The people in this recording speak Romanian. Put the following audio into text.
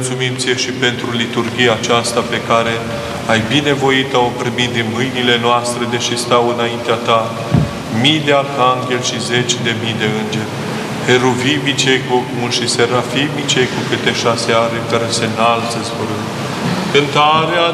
mulțumim Ție și pentru liturghia aceasta pe care ai binevoit-o o primit din mâinile noastre, deși stau înaintea Ta mii de arhangheli și zeci de mii de îngeri, heruvimii cei cu mulți și serafimii cei cu câte 6 aripi care se înalță zburând. Cântarea